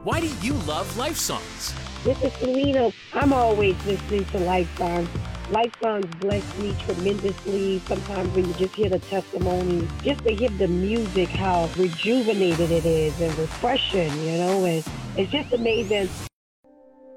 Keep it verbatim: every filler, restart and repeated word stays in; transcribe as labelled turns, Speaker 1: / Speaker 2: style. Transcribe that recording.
Speaker 1: Why do you love Life Songs?
Speaker 2: This is Selena. I'm always listening to Life Songs. Life Songs bless me tremendously. Sometimes when you just hear the testimonies, just to hear the music, how rejuvenated it is and refreshing, you know, and it's just amazing.